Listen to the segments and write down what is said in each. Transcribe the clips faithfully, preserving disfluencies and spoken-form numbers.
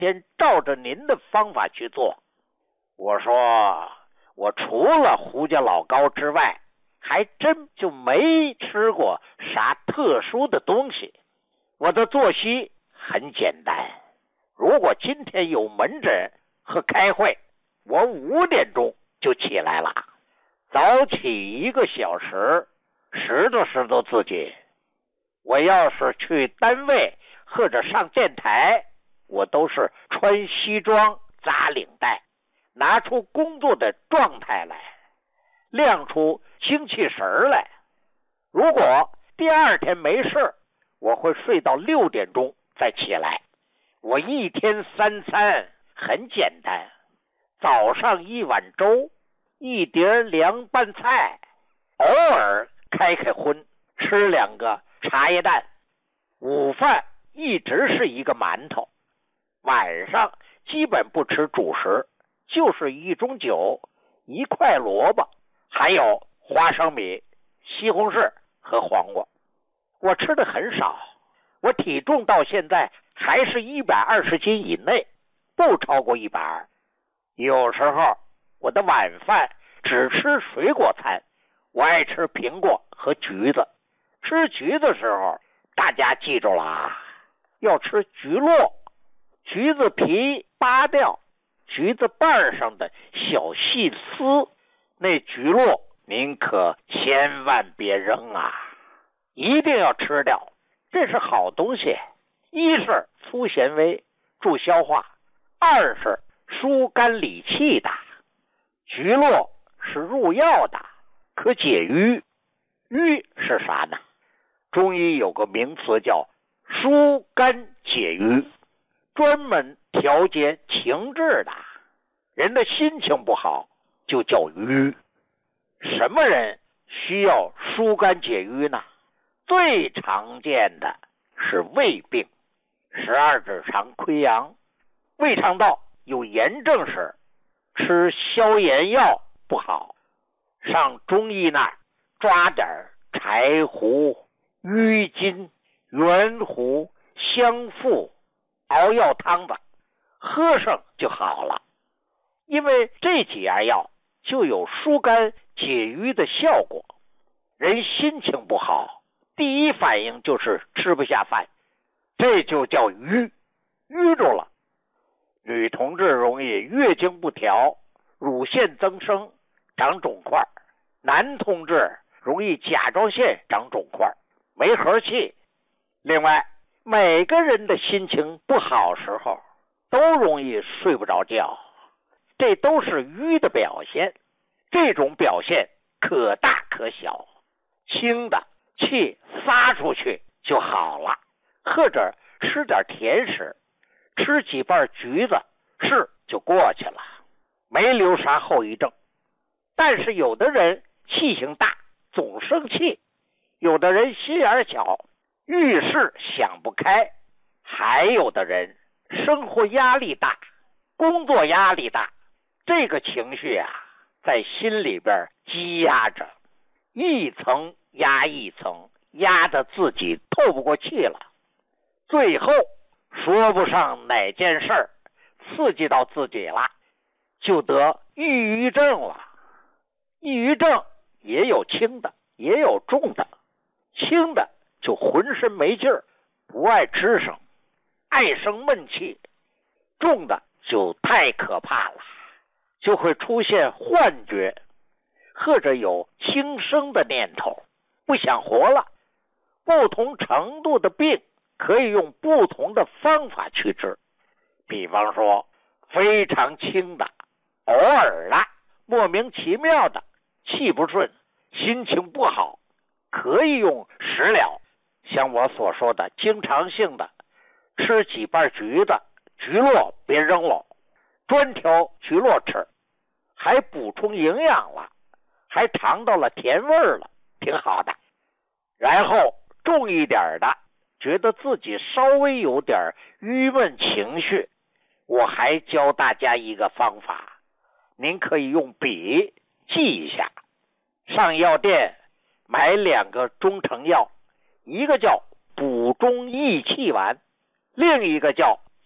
天照着您的方法去做。我说，我除了胡家老高之外，还真就没吃过啥特殊的东西。我的作息很简单，如果今天有门诊和开会，我五点钟就起来了，早起一个小时，拾掇拾掇自己。我要是去单位或者上电台，我都是穿西装扎领带，拿出工作的状态来，亮出精气神来。如果第二天没事，我会睡到六点钟再起来。我一天三餐很简单，早上一碗粥，一碟凉拌菜，偶尔开开荤，吃两个茶叶蛋。午饭一直是一个馒头，晚上基本不吃主食，就是一盅酒，一块萝卜，还有花生米、西红柿和黄瓜。我吃的很少，我体重到现在还是一百二十斤以内，不超过一百二。有时候我的晚饭只吃水果餐，我爱吃苹果和橘子。吃橘子的时候，大家记住了啊，要吃橘络，橘子皮扒掉，橘子瓣上的小细丝，那橘络您可千万别扔啊，一定要吃掉，这是好东西。一是粗纤维，助消化；二是疏肝理气的。橘络是入药的，可解郁。郁是啥呢？中医有个名词叫疏肝解郁，专门调节情志的。人的心情不好就叫郁。什么人需要疏肝解郁呢？最常见的是胃病，十二指肠溃疡，胃肠道有炎症时，吃消炎药不好，上中医那儿抓点柴胡、郁金、圆胡、香附熬药汤子，喝上就好了。因为这几样药就有疏肝解郁的效果。人心情不好，第一反应就是吃不下饭，这就叫郁，郁住了。女同志容易月经不调，乳腺增生，长肿块；男同志容易甲状腺长肿块，没和气。另外，每个人的心情不好时候都容易睡不着觉，这都是郁的表现。这种表现可大可小，轻的气撒出去就好了，或者吃点甜食，吃几瓣橘子是就过去了，没留啥后遗症。但是有的人气性大，总生气；有的人心眼小，遇事想不开；还有的人生活压力大，工作压力大，这个情绪啊，在心里边积压着，一层压一层，压得自己透不过气了，最后说不上哪件事儿刺激到自己了，就得抑郁症了。抑郁症也有轻的，也有重的。轻的就浑身没劲儿，不爱吱声，爱生闷气；重的就太可怕了，就会出现幻觉，或者有轻生的念头，不想活了。不同程度的病可以用不同的方法去治。比方说非常轻的，偶尔的，莫名其妙的，气不顺，心情不好，可以用食疗，像我所说的经常性的，吃几瓣橘子，橘络别扔了，专挑橘络吃，还补充营养了，还尝到了甜味了，挺好的。然后重一点的，觉得自己稍微有点郁闷情绪，我还教大家一个方法，您可以用笔记一下。上药店买两个中成药，一个叫补中益气丸，另一个叫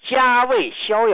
加味逍遥